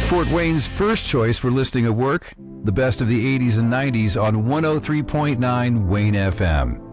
Fort Wayne's first choice for listening at work, the best of the 80s and 90s on 103.9 Wayne FM.